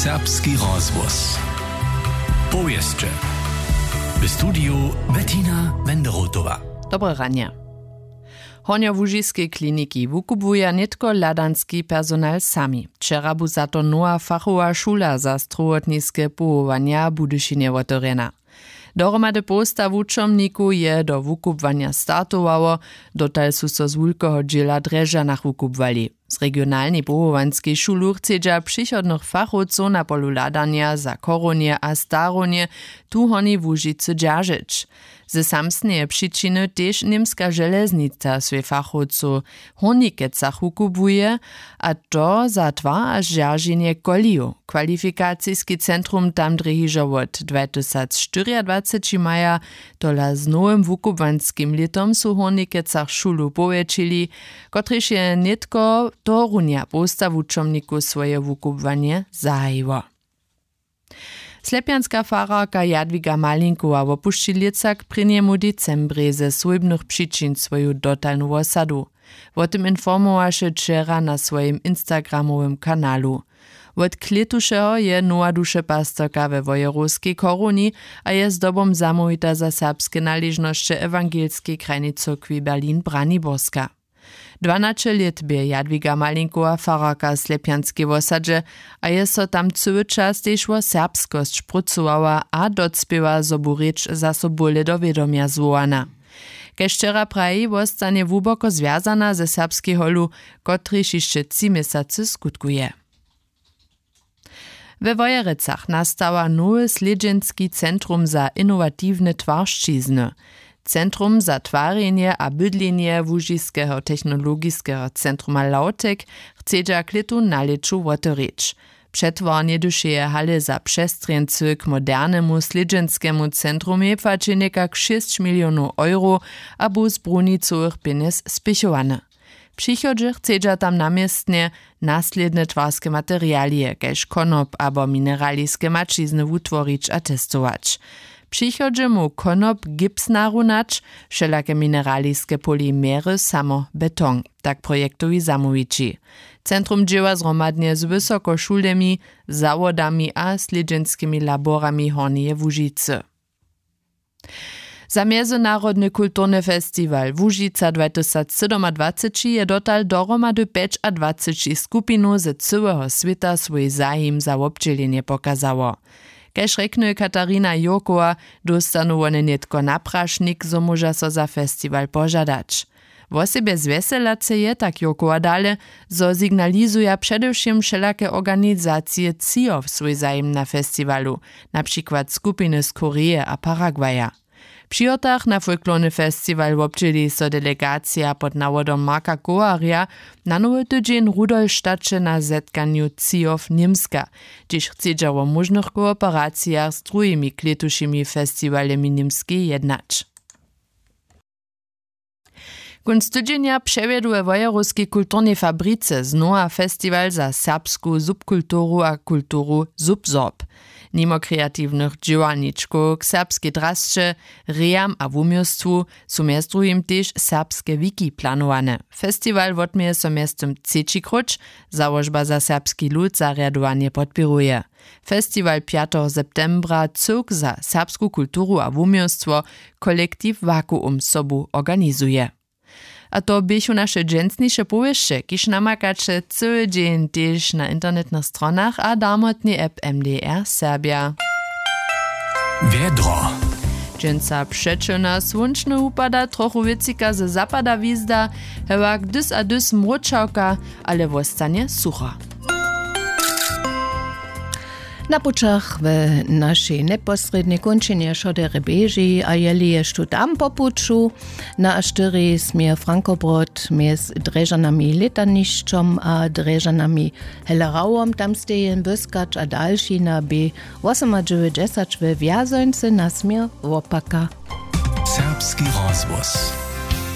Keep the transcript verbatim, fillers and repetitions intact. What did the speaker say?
Serbski rozhłos. Powieście. W studiu Bettina Wenderotowa. Dobre ranie. Hornjo-Łužiskiej kliniki wukupuje nitko ladanski personal sami. Wczera bu za to nowa fachowa szula za strojotniske powołania Budyšinie otvorena. Dohromady posta wučomniku je do wukupwania startowało, dotal su so z wulkoho dźěla Drežanach wukupwali. Z regionalnej powołanskiej szulu chcedźa przychodnych fachowców na polu ladania za koronie a staronie tu honi w Łužicy dźażyć. Ze samsneje przyczyny też niemska železnica swej fachowców honikecach wukupuje, a to za dwa aż dźażenie koliju. Kwalifikacyjski centrum tam drehižo od dwa tysiące czternastego maja tola z nowym wukupwanskim letom su honikecach szulu powiększyli, kotryż je nitko to runia posta wučomniku swoje wukupwanie zahajiło. Slepianska fararka Jadwiga Malinkowa w opuszczylicach pryniemu decembrie ze słybnych przyczyn swoją dotalną osadu. O tym informowała się wczera na swoim instagramowym kanalu. Od kletušeho je nowa dušepastorka we wojerowskiej koruni, a je zdobom zamówita za serbskie należności ewangelskiej krajnej cyrkwi Berlin-Braniborska. dwanaście lat bie Jadwiga Malinkowa fararka Slepianskiej wosadze, a je so tam cały czas też o serbskość pracowała a docpiewa zobu rzecz za sobole do wiadomia zwołana. Keszczera praji wostanie wuboko związana ze serbskiego holu, kotryż jeszcze trzy miesiące skutkuje. We Wojerecach nastała nowy sledźenski centrum za innowatywne twarszczyzny. Centrum za twarjenje a bydlenje Łužiskiego technologiskiego centruma Lautek chcedźa kletu na leczu otworzyć. Przetwarnie duszeje hale za przestrzency k modernemu sledźenskiemu centrumie płaci nekak sześć milionów euro, a bu z brunicowych pieniędzy spichowane. Przychodzie chcedźa tam namiestnie nasledne twarskie materialie, kaž konop abo mineraliskie mačizny wutworić a testować. Przychodzie mu konop gips narunać, wszelakie mineraliskie polimery, samo beton, tak projektowi zamówici. Centrum dzieła zromadnie z wysokoszulemi, zawodami a sledźenskimi laborami Hornije Łužicy. Za Międzynarodny Kulturny Festiwal Łužica dwa tysiące dwadzieścia je dotal dohromady dwadzieścia pięć skupinu ze całego świata swój zajim za obdzielenie pokazało. Kaž reknuje Katarina Jokowa, dostanu one nitko naprašnik, zo môža so za festiwal požadać. Wo sebe zveselace je tak Jokowa dale, zo signalizuje především všelaké organizacje cílov svoj zájem na festiwalu, na przykład skupiny z Koreje a Paragwaja. Przy otach na folklorny festiwal obdźěli so delegacja pod nawodom Marka Koharja na nowy tydzień Rudolštaće na zetkanju cílov Nimska, gdyż chcedźa o możnych kooperacjach z drugimi kletušimi festiwalemi Nimskiej jednać. Kunc tydzienia przewieduje Wojerowskiej kulturnej fabryce znowa festiwal za serbską subkulturu a kulturu subsorb. Nimo kreatywnych działalniczków k serbskiej drasce, rejam a wumiostwu są między drugim też serbskie wiki planowane. Festiwal wotmieje so miestem trzeci kruć, założba za serbski lud zariadowanie podpiruje. Festiwal piątego septembra cyrk za serbską kulturu a wumiostwo kolektyw Vakuum sobu organizuje. A to biechu nasze dżęsniejsze powieście, kiż namakacze cały dzień też na internetnych stronach a damotny app M D R Serbia. Wiedro. Dżęca przeczona słonczny upada, trochu wiecika ze zapada wizda, hewa gdys a dys mroczałka, ale wostanie sucha. Na pučach v našej neposrednej končine šodere beži a jeli ještu tam po puču, na aštyri smier Frankobrod mez Drežanami letaniščom a Drežanami Helerauom, tam stejen Vyskač a další na B osem deväť desať v Vjazońce na smier Wopaka. Serbski rozhłos.